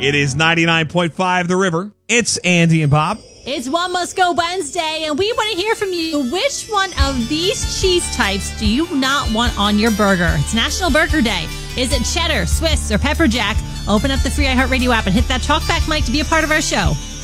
It is 99.5 The River. It's Andy and Bob. It's One Must Go Wednesday, and we want to hear from you. Which one of these cheese types do you not want on your burger? It's National Burger Day. Is it cheddar, Swiss, or pepper jack? Open up the free iHeartRadio app and hit that talkback mic to be a part of our show.